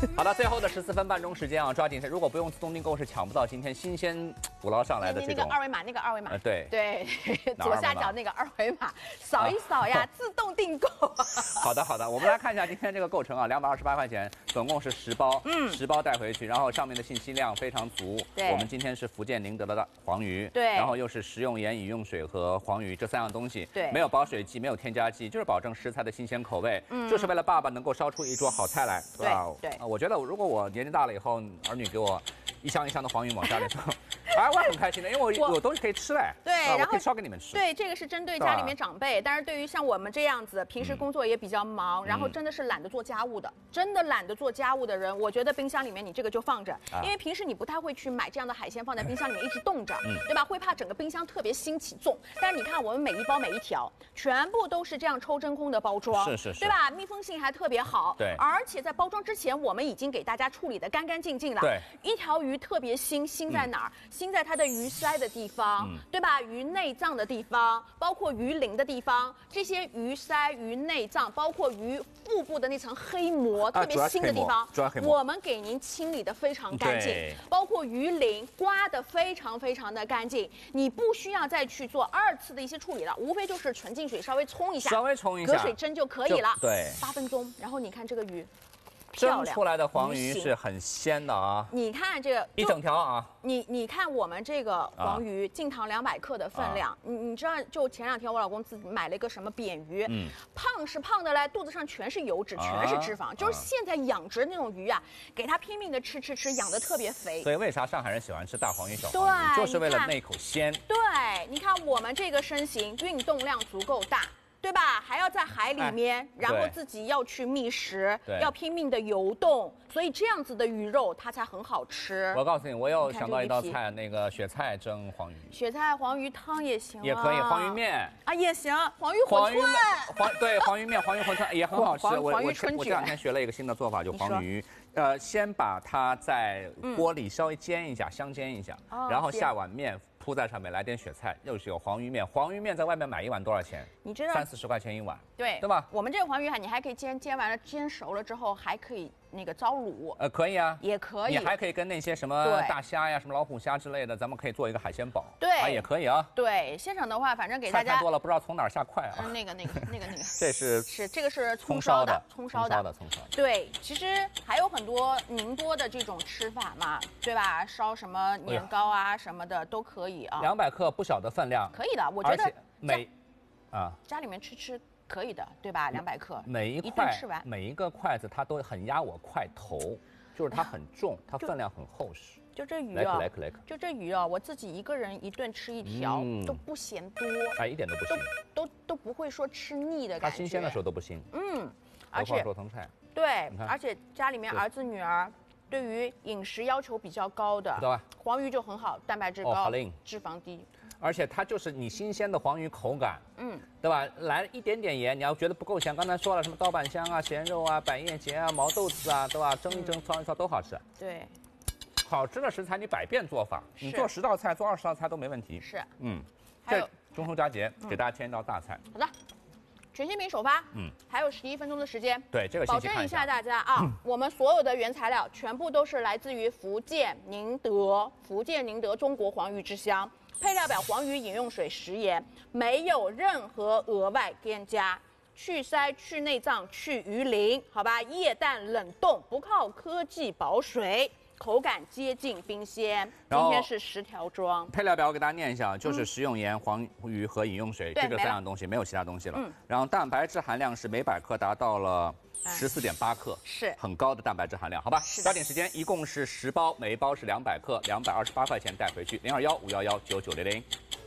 好的，最后的14分半钟时间啊，抓紧如果不用自动订购是抢不到今天新鲜捕捞上来的这种。 那个二维码，那个二维码。 对对，左下角那个二维码，扫一扫呀，自动订购。 好的好的，我们来看一下今天这个构成啊，228块钱，总共是10包，10包带回去，然后上面的信息量非常足。 对， 我们今天是福建宁德的黄鱼， 对， 然后又是食用盐、饮用水和黄鱼这3样东西， 对， 没有保水剂，没有添加剂，就是保证食材的新鲜口味，就是为了爸爸能够烧出一桌好菜来，对吧？ 对， 我觉得如果我年纪大了以后，儿女给我一箱一箱的黄鱼往家里送，哎，我很开心的，因为我有东西可以吃嘞， 对，然后可以烧给你们吃。 对，这个是针对家里面长辈，但是对于像我们这样子，平时工作也比较忙，然后真的是懒得做家务的，真的懒得做家务的人，我觉得冰箱里面你这个就放着，因为平时你不太会去买这样的海鲜放在冰箱里面一直冻着，对吧？会怕整个冰箱特别腥气重。但是你看我们每一包每一条，全部都是这样抽真空的包装， 是， 对吧？密封性还特别好， 对， 而且在包装之前，我们已经给大家处理的干干净净了。 对， 一条鱼特别腥，腥在哪儿？腥在它的鱼鳃的地方，对吧？鱼内脏的地方，包括鱼鳞的地方，这些鱼鳃、鱼内脏，包括鱼腹部的那层黑膜，特别腥的地方，我们给您清理的非常干净，包括鱼鳞刮的非常的干净，你不需要再去做2次的一些处理了，无非就是纯净水稍微冲一下，隔水蒸就可以了， 对 ，8分钟。然后你看这个鱼。 蒸出来的黄鱼是很鲜的啊！ 你看这个一整条啊！ 你看我们这个黄鱼净糖200克的分量，你知道，就前2天我老公自己买了一个什么扁鱼，胖是胖的嘞，肚子上全是油脂，全是脂肪，就是现在养殖那种鱼啊，给它拼命的吃，养得特别肥。 所以为啥上海人喜欢吃大黄鱼、小黄鱼，就是为了那口鲜。 对，你看我们这个身形，运动量足够大。对吧？还要在海里面，然后自己要去觅食，要拼命的游动，所以这样子的鱼肉它才很好吃。 我告诉你，我又想到一道菜，那个雪菜蒸黄鱼。 雪菜黄鱼汤也行， 也可以，黄鱼面啊也行，黄鱼馄饨。对，黄鱼面、黄鱼馄饨也很好吃。我这两天学了一个新的做法，就黄鱼，先把它在锅里稍微煎一下，香煎一下，然后下碗面。铺在上面，来点雪菜，又是有黄鱼面。黄鱼面在外面买一碗多少钱？ 你知道 ？30-40块钱一碗， 对吧？ 我们这个黄鱼你还可以煎完了，煎熟了之后还可以那个糟卤。 可以啊， 也可以。 你还可以跟那些什么大虾呀、什么老虎虾之类的，咱们可以做一个海鲜煲。 对， 也可以啊。 对，现场的话，反正给大家。 菜太多了，不知道从哪儿下筷啊。 那个。 这这个是葱烧的。对，其实还有很多宁波的这种吃法嘛，对吧？烧什么年糕啊什么的都可以啊。 200克不小的分量。 可以的，我觉得家里面吃可以的，对吧？200克， 每一顿吃完， 每一个筷子它都很压我筷头，就是它很重，它分量很厚实。 就这鱼啊，就这鱼啊，我自己一个人一顿吃1条都不嫌多， 一点都不腥， 都不会说吃腻的感觉。 它新鲜的时候都不腥， 而且做成菜， 对，而且家里面儿子女儿对于饮食要求比较高的，黄鱼就很好，蛋白质高，脂肪低。 而且它就是你新鲜的黄鱼口感，对吧？来一点点盐，你要觉得不够咸，刚才说了什么刀板香啊、咸肉啊、百叶结啊、毛豆子啊，对吧？蒸一蒸、烧一烧都好吃。 对， 好吃的食材你百变做法，你做10道菜、做20道菜都没问题。 是， 还有中秋佳节给大家添一道大菜。 好的，全新品首发，还有11分钟的时间。 对，这个保证一下大家啊，我们所有的原材料全部都是来自于福建宁德中国黄鱼之乡。配料表：黄鱼饮用水10盐，没有任何额外添加，去鳃、去内脏、去鱼鳞，好吧？液氮冷冻，不靠科技保水，口感接近冰鲜。今天是10条装。 配料表我给大家念一下，就是食用盐、黄鱼和饮用水，就这3样东西，没有其他东西了。然后蛋白质含量是每100克达到了14.8克， 是很高的蛋白质含量，好吧？抓紧时间，一共是10包，每一包是200克，228块钱带回去，021-511-9900。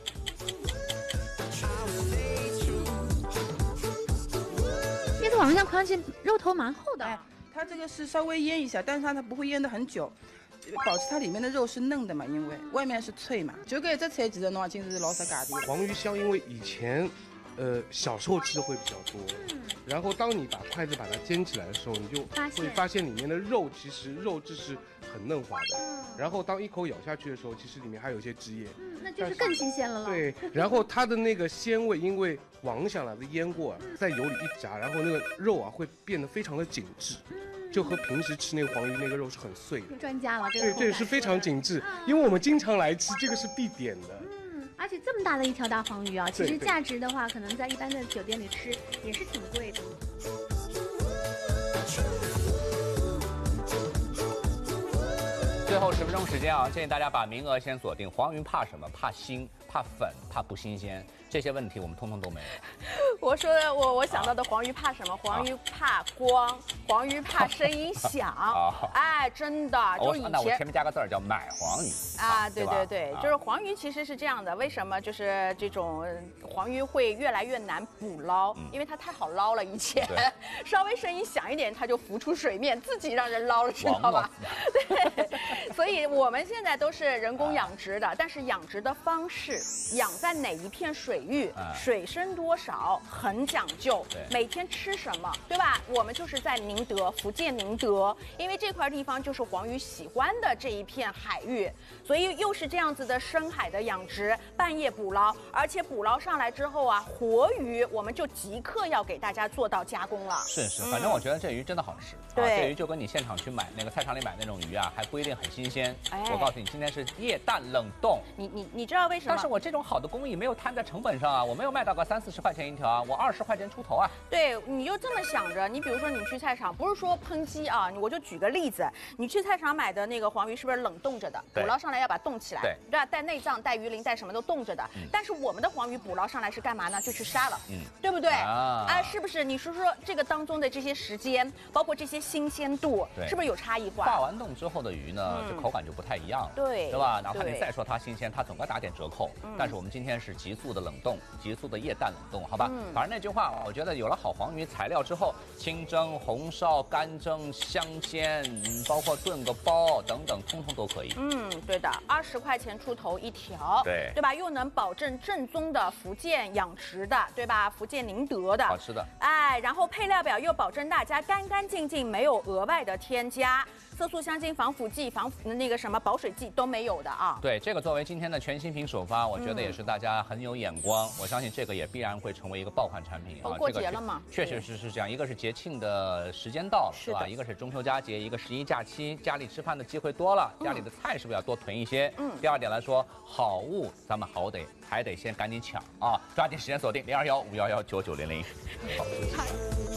那个网上看见肉头蛮厚的， 它这个是稍微腌一下，但是它不会腌得很久，保持它里面的肉是嫩的嘛，因为外面是脆嘛。就搿只菜其实侬也真是老适价的。 黄鱼香，因为以前小时候吃的会比较多，然后当你把筷子把它煎起来的时候，你就会发现里面的肉其实肉质是很嫩滑的，然后当一口咬下去的时候，其实里面还有一些汁液， 那就是更新鲜了。 对，然后它的那个鲜味，因为王想来的腌过，在油里一炸，然后那个肉啊会变得非常的紧致。 就和平时吃那个黄鱼那个肉是很碎的。 专家了， 对，这是非常紧致，因为我们经常来吃，这个是必点的。 而且这么大的一条大黄鱼啊，其实价值的话，可能在一般的酒店里吃也是挺贵的。 最后10分钟时间啊，建议大家把名额先锁定。黄鱼怕什么？怕腥，怕粉，怕不新鲜。这些问题我们通通都没有。 我说的我想到的黄鱼怕什么？黄鱼怕光，黄鱼怕声音响。哎，真的，就以前。 那我前面加个字儿叫买黄鱼啊，对，就是黄鱼其实是这样的。为什么就是这种黄鱼会越来越难捕捞？因为它太好捞了，以前稍微声音响一点，它就浮出水面，自己让人捞了，知道吧？对，所以我们现在都是人工养殖的，但是养殖的方式，养在哪一片水域，水深多少很讲究，每天吃什么，对吧？我们就是在宁德，福建宁德，因为这块地方就是黄鱼喜欢的这一片海域，所以又是这样子的深海的养殖，半夜捕捞，而且捕捞上来之后啊，活鱼我们就即刻要给大家做到加工了。 是，反正我觉得这鱼真的好吃。 对， 这鱼就跟你现场去买那个菜场里买那种鱼啊，还不一定很新鲜。我告诉你，今天是液氮冷冻。 你知道为什么？ 但是我这种好的工艺没有摊在成本上啊，我没有卖到个30-40块钱一条啊，我20块钱出头啊。 对，你就这么想着，你比如说你去菜场，不是说抨击啊，我就举个例子，你去菜场买的那个黄鱼是不是冷冻着的？捕捞上来要把它冻起来，对吧？带内脏、带鱼鳞、带什么都冻着的。但是我们的黄鱼捕捞上来是干嘛呢？就去杀了，对不对？是不是？你说这个当中的这些时间，包括这些新鲜度，是不是有差异化？ 化完冻之后的鱼呢，这口感就不太一样了，对吧？哪怕你再说它新鲜，它总该打点折扣。但是我们今天是急速的冷冻，急速的液氮冷冻，好吧？反正那句话，我觉得有了好黄鱼材料之后，清蒸、红烧、干蒸、香煎，包括炖个包等等，通通都可以。 对的，20块钱出头一条，对吧？又能保证正宗的福建养殖的，对吧？福建宁德的好吃的， 哎，然后配料表又保证大家干干净净，没有额外的添加。色素、香精、防腐剂、那个什么保水剂都没有的啊。 对，这个作为今天的全新品首发，我觉得也是大家很有眼光。我相信这个也必然会成为一个爆款产品啊。 过节了嘛， 确确实实这样，一个是节庆的时间到了，是吧？一个是中秋佳节，一个11假期，家里吃饭的机会多了，家里的菜是不是要多囤一些？第二点来说，好物咱们还得先赶紧抢啊，抓紧时间锁定021-511-9900。